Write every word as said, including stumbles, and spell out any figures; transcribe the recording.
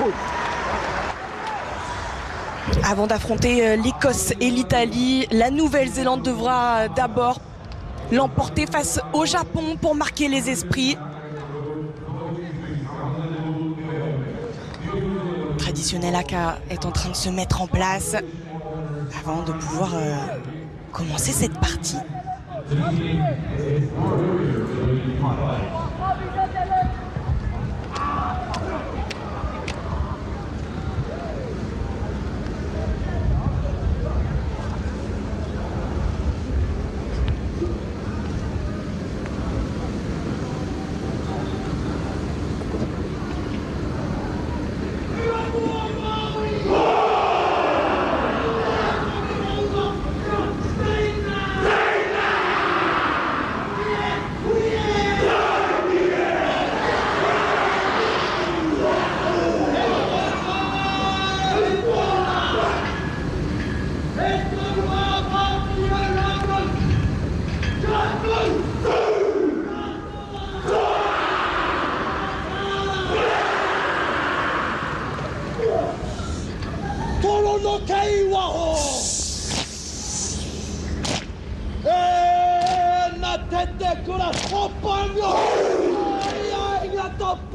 Avant d'affronter l'Écosse et l'Italie, la Nouvelle-Zélande devra d'abord l'emporter face au Japon pour marquer les esprits. Le traditionnel haka est en train de se mettre en place avant de pouvoir euh, commencer cette partie.